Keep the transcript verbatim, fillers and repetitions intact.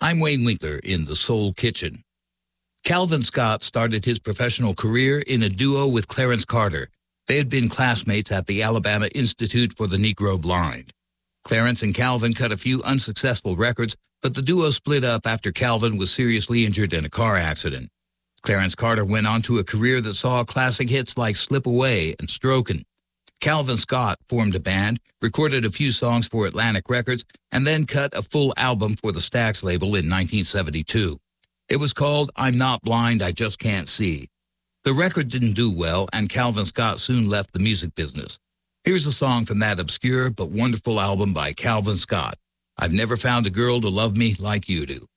I'm Wayne Winkler in the Soul Kitchen. Calvin Scott started his professional career in a duo with Clarence Carter. They had been classmates at the Alabama Institute for the Negro Blind. Clarence and Calvin cut a few unsuccessful records, but the duo split up after Calvin was seriously injured in a car accident. Clarence Carter went on to a career that saw classic hits like Slip Away and Strokin'. Calvin Scott formed a band, recorded a few songs for Atlantic Records, and then cut a full album for the Stax label in nineteen seventy-two. It was called I'm Not Blind, I Just Can't See. The record didn't do well, and Calvin Scott soon left the music business. Here's a song from that obscure but wonderful album by Calvin Scott. I've never found a girl to love me like you do.